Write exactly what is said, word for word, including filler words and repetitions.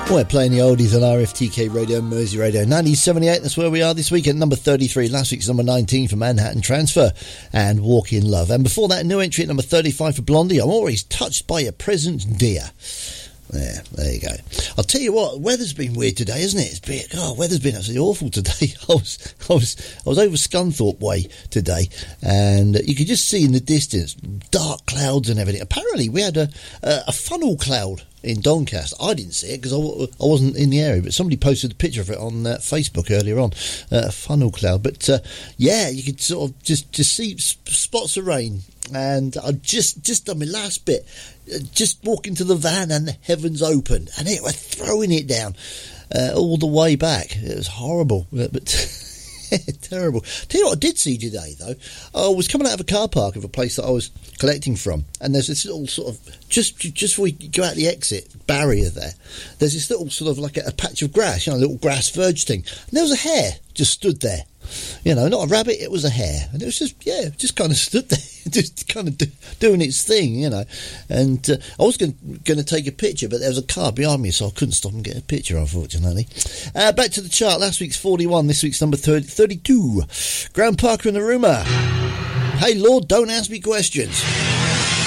We're playing the oldies on R F T K Radio, Mersey Radio. nineteen seventy-eight, that's where we are this week at number thirty-three. Last week's number nineteen for Manhattan Transfer and Walk in Love. And before that, a new entry at number thirty-five for Blondie. I'm always touched by your presence, dear. Yeah, there you go. I'll tell you what, weather's been weird today, isn't it? It's been, oh, weather's been absolutely awful today. I was, I was, I was over Scunthorpe Way today, and you could just see in the distance dark clouds and everything. Apparently, we had a a, a funnel cloud in Doncaster. I didn't see it because I, I wasn't in the area, but somebody posted a picture of it on uh, Facebook earlier on. Uh, a funnel cloud, but uh, yeah, you could sort of just just see spots of rain. And I just just done my last bit, just walking to the van and the heavens opened and it was throwing it down uh, all the way back. It was horrible, but, but terrible. Tell you what I did see today though. I was coming out of a car park of a place that I was collecting from, and there's this little sort of just just before you go out the exit barrier there, there's this little sort of like a, a patch of grass, you know, a little grass verge thing, and there was a hare just stood there. You know, not a rabbit, it was a hare. And it was just, yeah, just kind of stood there, just kind of do, doing its thing, you know. And uh, I was going to take a picture, but there was a car behind me, so I couldn't stop and get a picture, unfortunately. Uh, back to the chart. Last week's forty-one, this week's number thirty, thirty-two. Graham Parker and the Rumour. Hey, Lord, don't ask me questions.